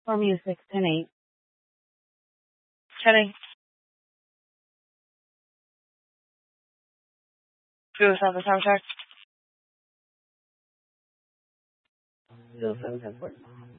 For music, 10-8. Heading. Do a sound check. 07-10.